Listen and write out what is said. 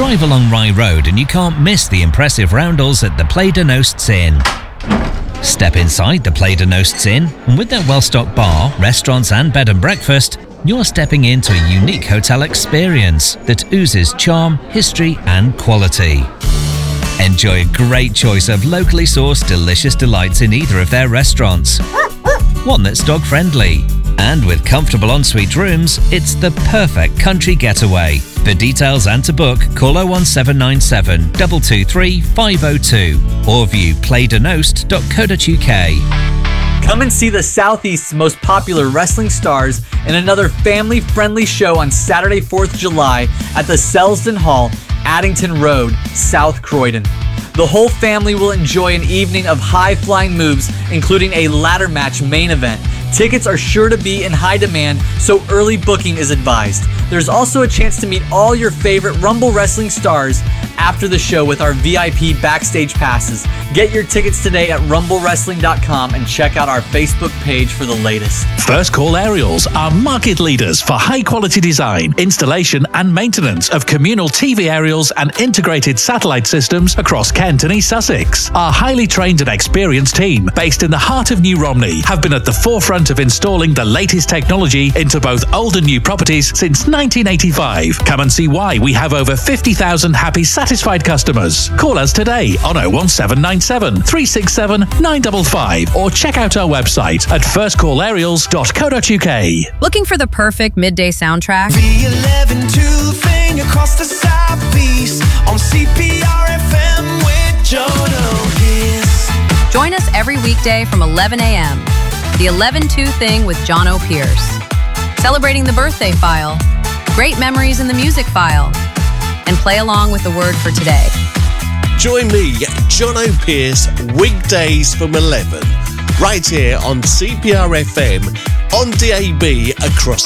Drive along Rye Road and you can't miss the impressive roundels at the Play de Nosts Inn. Step inside the Play de Nosts Inn, and with their well-stocked bar, restaurants and bed and breakfast, you're stepping into a unique hotel experience that oozes charm, history and quality. Enjoy a great choice of locally sourced delicious delights in either of their restaurants. One that's dog-friendly. And with comfortable ensuite rooms, it's the perfect country getaway. For details and to book, call 01797 223 502 or view playdenost.co.uk. Come and see the Southeast's most popular wrestling stars in another family-friendly show on Saturday, 4th July at the Selsdon Hall, Addington Road, South Croydon. The whole family will enjoy an evening of high-flying moves, including a ladder match main event. Tickets are sure to be in high demand, so early booking is advised. There's also a chance to meet all your favorite Rumble Wrestling stars after the show with our VIP backstage passes. Get your tickets today at rumblewrestling.com and check out our Facebook page for the latest. First Call Aerials are market leaders for high-quality design, installation and maintenance of communal TV aerials and integrated satellite systems across Kent and East Sussex. Our highly trained and experienced team, based in the heart of New Romney, have been at the forefront of installing the latest technology into both old and new properties since 1985. Come and see why we have over 50,000 happy, satisfied customers. Call us today on 01797 367 955 or check out our website at firstcallaerials.co.uk. Looking for the perfect midday soundtrack? V11 thing across the southeast on CPR FM with Jono Pierce. Join us every weekday from 11 a.m. The 11-2 Thing with Jono Pierce. Celebrating the birthday file, great memories in the music file, and play along with the word for today. Join me, Jono Pierce, weekdays from 11, right here on CPR FM, on DAB across